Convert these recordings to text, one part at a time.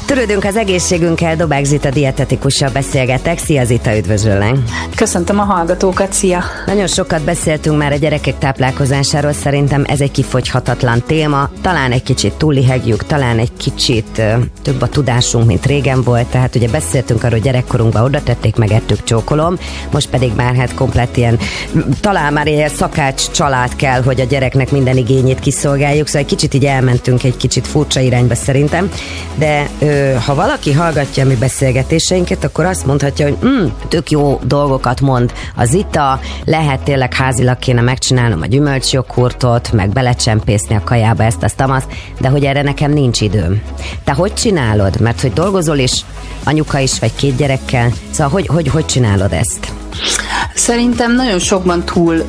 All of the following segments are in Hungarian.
Törődünk az egészségünkkel, Dobák Zita dietetikussal beszélgetek. Szia Zita, üdvözöllek! Köszöntöm a hallgatókat, szia! Nagyon sokat beszéltünk már a gyerekek táplálkozásáról, szerintem ez egy kifogyhatatlan téma. Talán egy kicsit túllihegjük, talán egy kicsit több a tudásunk, mint régen volt. Tehát ugye beszéltünk arról, hogy gyerekkorunkban oda tették, megettük, csókolom. Most pedig már hát komplett ilyen, talán már ilyen szakács család kell, hogy a gyereknek minden igényét kiszolgáljuk. Szóval egy kicsit így elmentünk egy kicsit furcsa irányba szerintem. De ha valaki hallgatja a mi beszélgetéseinket, akkor azt mondhatja, hogy tök jó dolgokat mond a Zita, lehet tényleg házilag kéne megcsinálnom a gyümölcsjoghurtot, meg belecsempészni a kajába ezt azt, de hogy erre nekem nincs időm. Te hogy csinálod? Mert hogy dolgozol is, anyuka is, vagy 2 gyerekkel, szóval hogy csinálod ezt? Szerintem nagyon sokban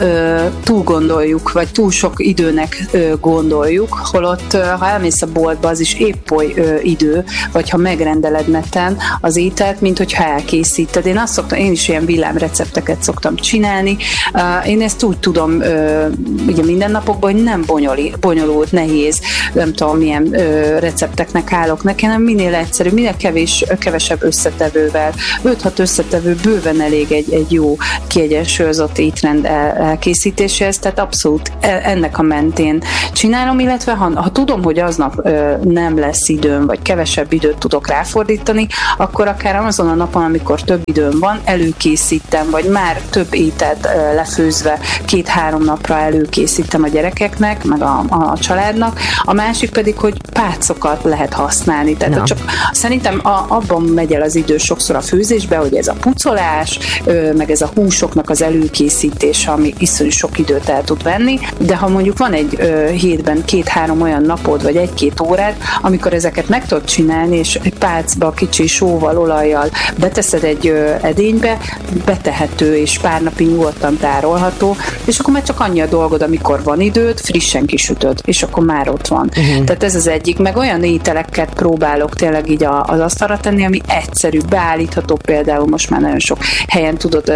túl gondoljuk, vagy túl sok időnek gondoljuk, holott ha elmész a boltba, az is épp oly idő, vagy ha megrendeled neten az ételt, mint hogyha elkészíted. Én is ilyen villámrecepteket szoktam csinálni. Én ezt úgy tudom ugye mindennapokban, hogy nem bonyolult, nehéz, nem tudom milyen recepteknek állok neki, hanem minél egyszerűbb, minél kevesebb összetevővel. 5-6 összetevő bőven elég egy jó kiegyensúlyozott étrend elkészítéséhez, tehát abszolút ennek a mentén csinálom, illetve ha tudom, hogy aznap nem lesz időm, vagy kevesebb időt tudok ráfordítani, akkor akár azon a napon, amikor több időm van, előkészítem, vagy már több ételt lefőzve 2-3 napra előkészítem a gyerekeknek, meg a családnak. A másik pedig, hogy pácokat lehet használni. Tehát csak szerintem abban megy el az idő sokszor a főzésbe, hogy ez a pucolás, meg ez a húsoknak az előkészítése, ami iszonyú sok időt el tud venni, de ha mondjuk van egy hétben 2-3 olyan napod, vagy 1-2 órád, amikor ezeket meg tudod csinálni, és egy pálcba kicsi sóval, olajjal beteszed egy edénybe, betehető és pár napig nyugodtan tárolható, és akkor már csak annyi a dolgod, amikor van időd, frissen kisütöd, és akkor már ott van. Tehát ez az egyik, meg olyan ételeket próbálok tényleg így az asztalra tenni, ami egyszerű, beállítható, például most már nagyon sok helyen tudod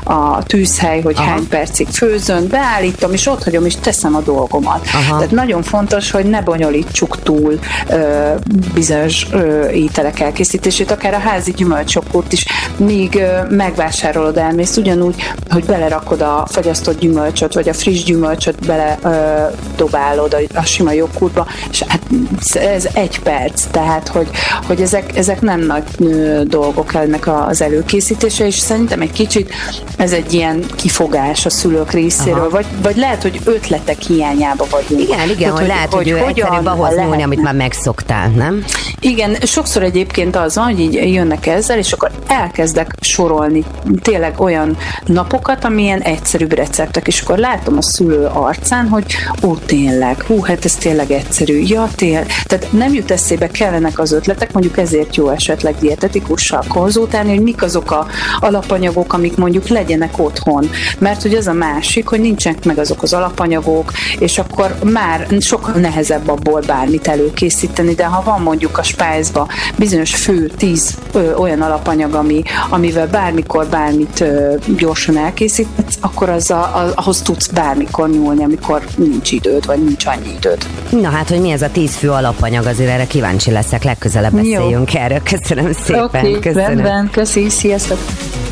a tűzhely, hogy hány percig főzön, beállítom, és ott hagyom, és teszem a dolgomat. Tehát nagyon fontos, hogy ne bonyolítsuk túl bizonyos ételek elkészítését, akár a házi gyümölcsjoghurt is, míg megvásárolod, elmész, ugyanúgy, hogy belerakod a fagyasztott gyümölcsöt, vagy a friss gyümölcsöt bele dobálod a sima joghurtba, és hát ez 1 perc, tehát, hogy ezek nem nagy dolgok ennek az előkészítése, és szerintem egy kicsit ez egy ilyen kifogás a szülők részéről, vagy lehet, hogy ötletek hiányába vagyunk. Igen, hogy lehet, hogy egyszerűbb ahhoz nyúlni, amit már megszoktál, nem? Igen, sokszor egyébként az van, hogy így jönnek ezzel, és akkor elkezdek sorolni tényleg olyan napokat, amilyen egyszerűbb receptek, és akkor látom a szülő arcán, hogy tényleg, hát ez tényleg egyszerű, tehát nem jut eszébe, kellenek az ötletek, mondjuk ezért jó esetleg dietetikussal konzultálni, hogy mik azok a alapanyagok, amik mondjuk legyenek otthon, mert hogy az a másik, hogy nincsenek meg azok az alapanyagok, és akkor már sokkal nehezebb abból bármit előkészíteni, de ha van mondjuk a spájzba bizonyos fő 10 olyan alapanyag, amivel bármikor bármit gyorsan elkészítesz, akkor ahhoz tudsz bármikor nyúlni, amikor nincs időd, vagy nincs annyi időd. Na hát, hogy mi ez a 10 fő alapanyag, azért erre kíváncsi leszek, legközelebb beszéljünk erről. Köszönöm szépen. Oké, rendben, köszi, sziasztok!